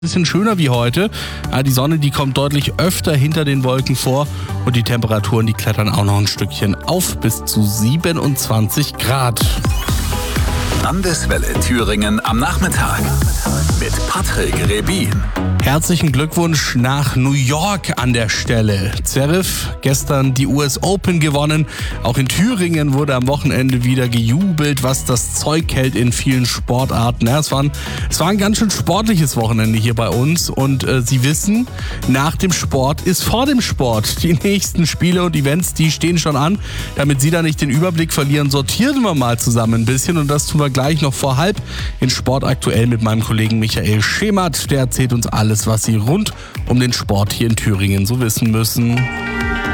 Bisschen schöner wie heute. Ja, die Sonne, die kommt deutlich öfter hinter den Wolken vor und die Temperaturen, die klettern auch noch ein Stückchen auf bis zu 27 Grad. Landeswelle Thüringen am Nachmittag mit Patrick Rebin. Herzlichen Glückwunsch nach New York an der Stelle. Zverev gestern die US Open gewonnen. Auch in Thüringen wurde am Wochenende wieder gejubelt, was das Zeug hält in vielen Sportarten. Ja, es war ein ganz schön sportliches Wochenende hier bei uns. Und Sie wissen, nach dem Sport ist vor dem Sport. Die nächsten Spiele und Events, die stehen schon an. Damit Sie da nicht den Überblick verlieren, sortieren wir mal zusammen ein bisschen. Und das tun wir gleich noch vor halb in Sport aktuell mit meinem Kollegen Michael Schemert. Der erzählt uns alles, was Sie rund um den Sport hier in Thüringen so wissen müssen.